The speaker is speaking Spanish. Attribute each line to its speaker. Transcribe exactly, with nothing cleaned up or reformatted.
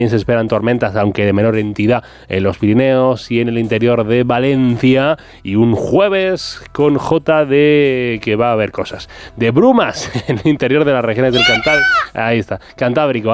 Speaker 1: Se esperan tormentas, aunque de menor entidad, en los Pirineos y en el interior de Valencia. Y un jueves con J de que va a haber cosas. De brumas en el interior de las regiones del Cantábrico. Ahí está, Cantábrico.